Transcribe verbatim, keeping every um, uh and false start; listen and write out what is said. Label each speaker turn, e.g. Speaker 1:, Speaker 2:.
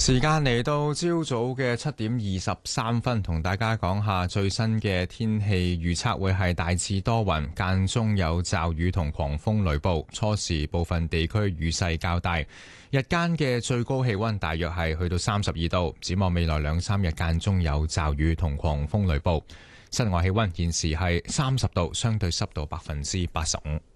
Speaker 1: 時間嚟到朝早嘅七點二十三分，同大家講下最新嘅天氣預測，會係大致多雲，間中有驟雨同狂風雷暴，初時部分地區雨勢較大，日間嘅最高氣溫大約係去到三十二度。展望未來兩三日間中有驟雨同狂風雷暴，室外氣溫現時係三十度，相對濕度百分之八十五。